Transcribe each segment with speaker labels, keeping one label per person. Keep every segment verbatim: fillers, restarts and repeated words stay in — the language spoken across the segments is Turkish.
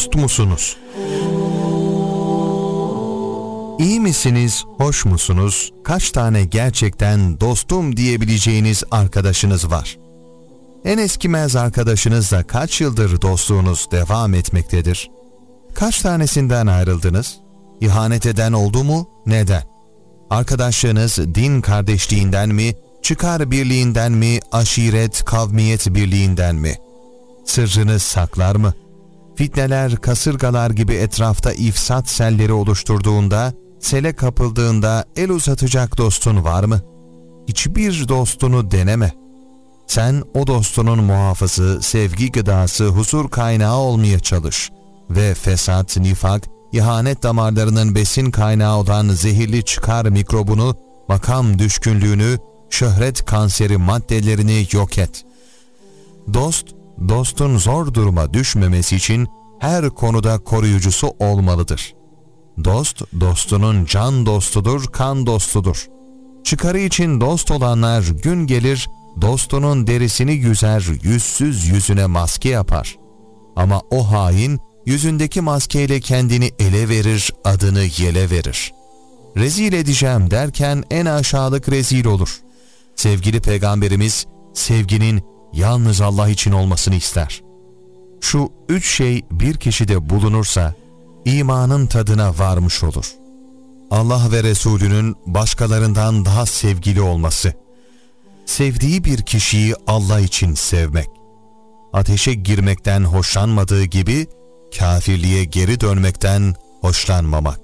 Speaker 1: dost musunuz? İyi misiniz, hoş musunuz? Kaç tane gerçekten dostum diyebileceğiniz arkadaşınız var? En eskimez arkadaşınızla kaç yıldır dostluğunuz devam etmektedir? Kaç tanesinden ayrıldınız? İhanet eden oldu mu? Neden? Arkadaşlığınız din kardeşliğinden mi, çıkar birliğinden mi, aşiret, kavmiyet birliğinden mi? Sırrınız saklar mı? Fitneler, kasırgalar gibi etrafta ifsat selleri oluşturduğunda, sele kapıldığında el uzatacak dostun var mı? Hiçbir dostunu deneme. Sen o dostunun muhafızı, sevgi gıdası, huzur kaynağı olmaya çalış ve fesat, nifak, ihanet damarlarının besin kaynağı olan zehirli çıkar mikrobunu, makam düşkünlüğünü, şöhret kanseri maddelerini yok et. Dost, dostun zor duruma düşmemesi için her konuda koruyucusu olmalıdır. Dost, dostunun can dostudur, kan dostudur. Çıkarı için dost olanlar gün gelir, dostunun derisini yüzer, yüzsüz yüzüne maske yapar. Ama o hain, yüzündeki maskeyle kendini ele verir, adını yele verir. Rezil edeceğim derken en aşağılık rezil olur. Sevgili Peygamberimiz, sevginin yalnız Allah için olmasını ister. Şu üç şey bir kişide bulunursa, imanın tadına varmış olur. Allah ve Resulünün başkalarından daha sevgili olması, sevdiği bir kişiyi Allah için sevmek, ateşe girmekten hoşlanmadığı gibi, kafirliğe geri dönmekten hoşlanmamak.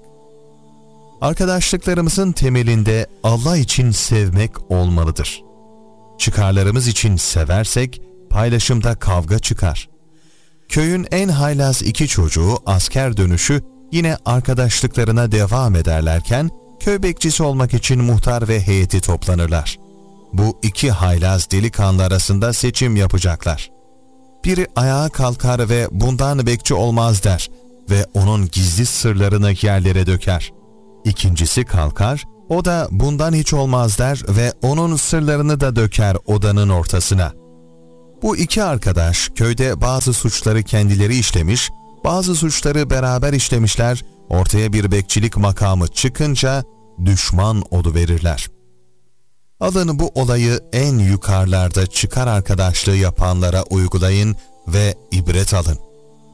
Speaker 1: Arkadaşlıklarımızın temelinde Allah için sevmek olmalıdır. Çıkarlarımız için seversek paylaşımda kavga çıkar. Köyün en haylaz iki çocuğu asker dönüşü yine arkadaşlıklarına devam ederlerken köy bekçisi olmak için muhtar ve heyeti toplanırlar. Bu iki haylaz delikanlı arasında seçim yapacaklar. Biri ayağa kalkar ve bundan bekçi olmaz der ve onun gizli sırlarını yerlere döker. İkincisi kalkar, o da bundan hiç olmaz der ve onun sırlarını da döker odanın ortasına. Bu iki arkadaş köyde bazı suçları kendileri işlemiş, bazı suçları beraber işlemişler, ortaya bir bekçilik makamı çıkınca düşman oluverirler. Alın bu olayı en yukarılarda çıkar arkadaşlığı yapanlara uygulayın ve ibret alın.